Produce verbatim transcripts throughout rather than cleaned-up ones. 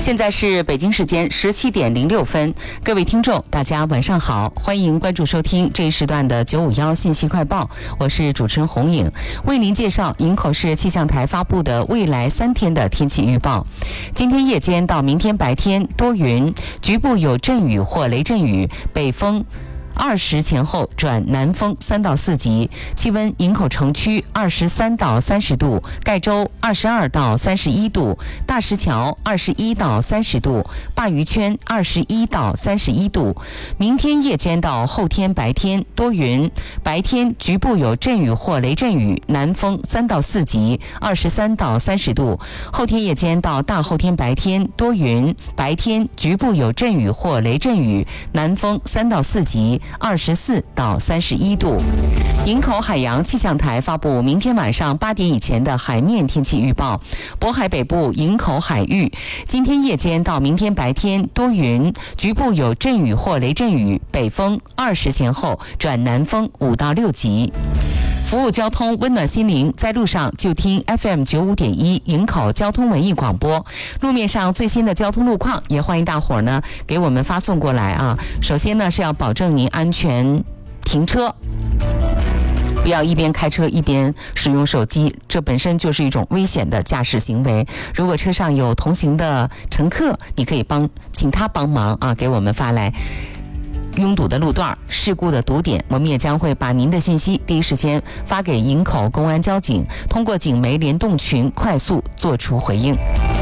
现在是北京时间十七点零六分，各位听众，大家晚上好，欢迎关注收听这一时段的九五一信息快报，我是主持人洪颖，为您介绍营口市气象台发布的未来三天的天气预报。今天夜间到明天白天多云，局部有阵雨或雷阵雨，北风二十前后转南风三到四级，气温营口城区二十三到三十度，盖州二十二到三十一度，大石桥二十一到三十度，鲅鱼圈二十一到三十一度。明天夜间到后天白天多云，白天局部有阵雨或雷阵雨，南风三到四级，二十三到三十度。后天夜间到大后天白天多云，白天局部有阵雨或雷阵雨，南风三到四级，二十四到三十一度。营口海洋气象台发布明天晚上八点以前的海面天气预报。渤海北部营口海域，今天夜间到明天白天多云，局部有阵雨或雷阵雨，北风二十前后转南风五到六级。服务交通，温暖心灵，在路上就听 F M 九五点一营口交通文艺广播。路面上最新的交通路况，也欢迎大伙儿呢给我们发送过来啊。首先呢是要保证您安全停车，不要一边开车一边使用手机，这本身就是一种危险的驾驶行为。如果车上有同行的乘客，你可以帮请他帮忙啊，给我们发来拥堵的路段、事故的堵点，我们也将会把您的信息第一时间发给营口公安交警，通过警媒联动群快速做出回应。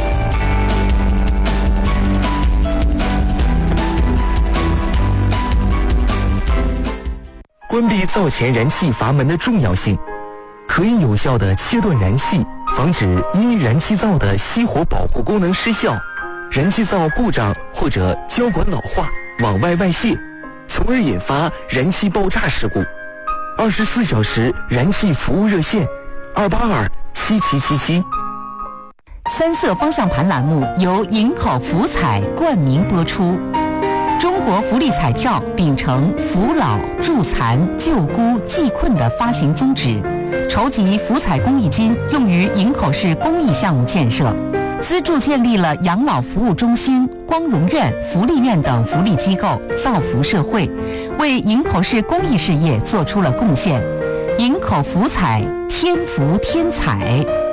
关闭灶前燃气阀门的重要性，可以有效地切断燃气，防止因燃气灶的熄火保护功能失效、燃气灶故障或者胶管老化往外外泄，从而引发燃气爆炸事故。二十四小时燃气服务热线：二八二七七七七。 三色方向盘栏目由营口福彩冠名播出。中国福利彩票秉承扶老、助残、救孤、济困的发行宗旨，筹集福彩公益金用于营口市公益项目建设，资助建立了养老服务中心、光荣院、福利院等福利机构，造福社会，为营口市公益事业做出了贡献。营口福彩，天福天彩。